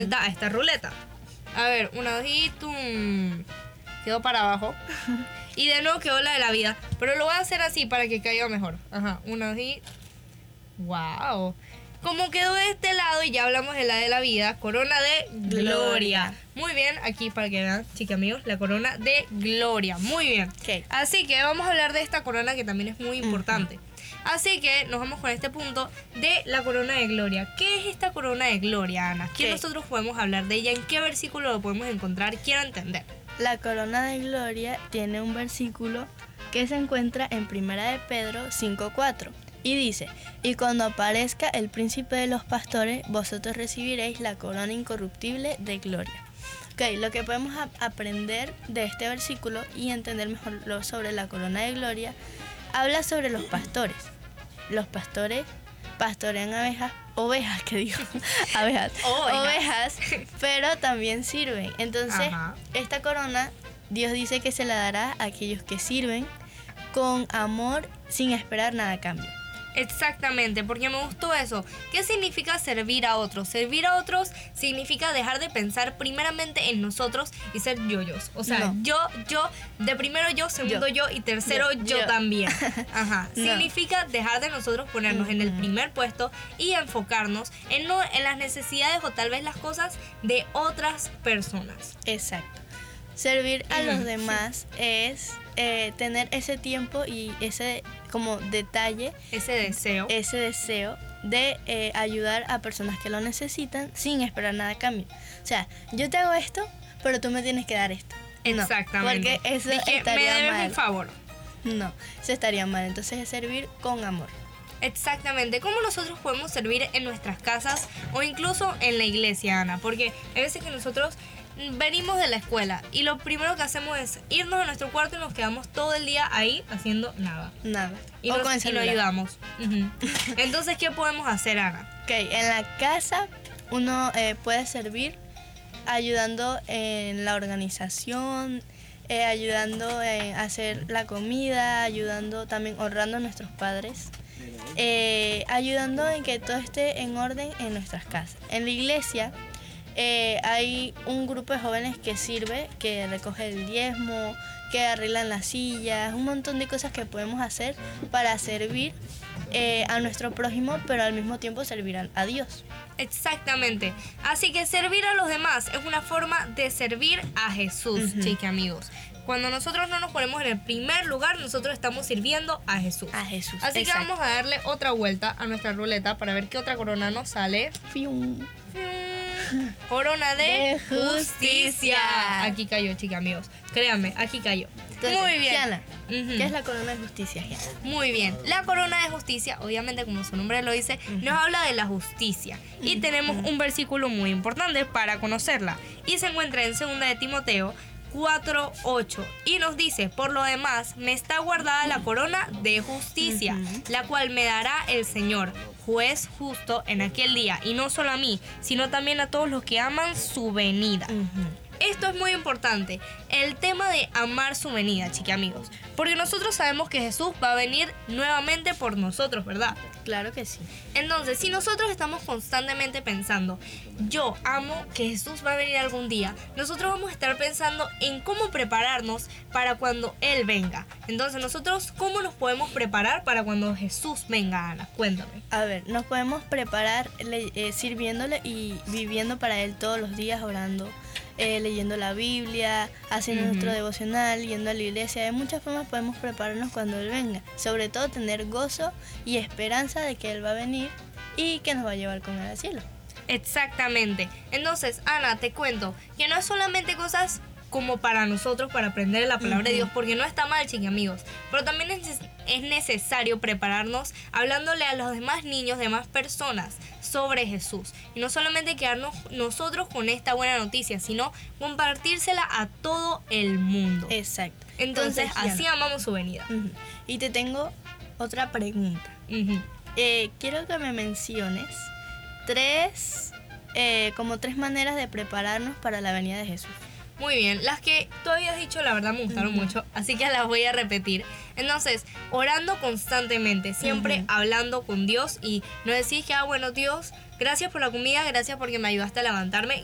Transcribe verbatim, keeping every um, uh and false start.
Da esta ruleta. A ver, una, dos y tum. Quedó para abajo. Y de nuevo quedó la de la vida. Pero lo voy a hacer así para que caiga mejor. Ajá, una, dos y... ¡Wow! Como quedó de este lado y ya hablamos de la de la vida, corona de gloria. gloria. Muy bien, aquí para que vean, chicos amigos, la corona de gloria. Muy bien. Okay. Así que vamos a hablar de esta corona que también es muy importante. Uh-huh. Así que nos vamos con este punto de la corona de gloria. ¿Qué es esta corona de gloria, Ana? ¿Qué okay. nosotros podemos hablar de ella? ¿En qué versículo lo podemos encontrar? Quiero entender. La corona de gloria tiene un versículo que se encuentra en Primera de Pedro cinco cuatro. Y dice, y cuando aparezca el príncipe de los pastores, vosotros recibiréis la corona incorruptible de gloria. Ok, lo que podemos a- aprender de este versículo y entender mejor lo sobre la corona de gloria, habla sobre los pastores. Los pastores pastorean abejas, ovejas, que digo, abejas, ovejas. ovejas, pero también sirven. Entonces, Ajá. esta corona, Dios dice que se la dará a aquellos que sirven con amor, sin esperar nada a cambio. Exactamente, porque me gustó eso. ¿Qué significa servir a otros? Servir a otros significa dejar de pensar primeramente en nosotros y ser yoyos. O sea, no. yo, yo, de primero yo, segundo yo, yo y tercero yo, yo, yo también. Ajá. No. Significa dejar de nosotros ponernos uh-huh. en el primer puesto y enfocarnos en, no, en las necesidades o tal vez las cosas de otras personas. Exacto. Servir a uh-huh. los demás es eh, tener ese tiempo y ese como detalle, ese deseo, ese deseo de eh, ayudar a personas que lo necesitan sin esperar nada a cambio. O sea, yo te hago esto, pero tú me tienes que dar esto. Exactamente. No, porque eso Dije, estaría me debes mal. un favor. No, eso estaría mal. Entonces es servir con amor. Exactamente. ¿Cómo nosotros podemos servir en nuestras casas o incluso en la iglesia, Ana? Porque hay veces que nosotros venimos de la escuela y lo primero que hacemos es irnos a nuestro cuarto y nos quedamos todo el día ahí haciendo nada. Nada. Y, o nos, con el y celular. no ayudamos. Uh-huh. Entonces, ¿qué podemos hacer, Ana? Ok, en la casa uno eh, puede servir ayudando en la organización, eh, ayudando en hacer la comida, ayudando también honrando a nuestros padres, eh, ayudando en que todo esté en orden en nuestras casas. En la iglesia Eh, hay un grupo de jóvenes que sirve, que recoge el diezmo, que arreglan las sillas, un montón de cosas que podemos hacer para servir eh, a nuestro prójimo, pero al mismo tiempo servir a, a Dios. Exactamente. Así que servir a los demás es una forma de servir a Jesús, uh-huh. chicos amigos. Cuando nosotros no nos ponemos en el primer lugar, nosotros estamos sirviendo a Jesús. A Jesús. Así Exacto. que vamos a darle otra vuelta a nuestra ruleta para ver qué otra corona nos sale. Fium. Corona de, de justicia. justicia. Aquí cayó, chicos amigos. Créanme, aquí cayó. Entonces, muy bien. Gianna, uh-huh. ¿qué es la corona de justicia, Gianna? Muy bien. La corona de justicia, obviamente como su nombre lo dice, uh-huh. nos habla de la justicia. Uh-huh. Y tenemos un versículo muy importante para conocerla. Y se encuentra en segunda de Timoteo cuatro ocho y nos dice, por lo demás me está guardada la corona de justicia, uh-huh. la cual me dará el Señor, juez justo en aquel día, y no solo a mí, sino también a todos los que aman su venida. Uh-huh. Esto es muy importante, el tema de amar su venida, chicos amigos, porque nosotros sabemos que Jesús va a venir nuevamente por nosotros, ¿verdad? Claro que sí. Entonces, si nosotros estamos constantemente pensando, yo amo que Jesús va a venir algún día, nosotros vamos a estar pensando en cómo prepararnos para cuando Él venga. Entonces, nosotros, ¿cómo nos podemos preparar para cuando Jesús venga, Ana? Cuéntame. A ver, nos podemos preparar le, eh, sirviéndole y viviendo para Él todos los días, orando, eh, leyendo la Biblia, haciendo uh-huh. nuestro devocional, yendo a la iglesia. De muchas formas podemos prepararnos cuando Él venga. Sobre todo tener gozo y esperanza de que Él va a venir y que nos va a llevar con Él al cielo. Exactamente. Entonces, Ana, te cuento que no es solamente cosas como para nosotros, para aprender la palabra uh-huh. de Dios, porque no está mal, chicos amigos, pero también es, es necesario prepararnos hablándole a los demás niños, demás personas sobre Jesús, y no solamente quedarnos nosotros con esta buena noticia, sino compartírsela a todo el mundo. Exacto. Entonces, Entonces así amamos su venida. Uh-huh. Y te tengo otra pregunta. Uh-huh. eh, quiero que me menciones tres eh, como tres maneras de prepararnos para la venida de Jesús. Muy bien, las que tú habías dicho la verdad me gustaron uh-huh. mucho, así que las voy a repetir. Entonces, orando constantemente, siempre uh-huh. hablando con Dios, y no decís que, ah, bueno, Dios, gracias por la comida, gracias porque me ayudaste a levantarme.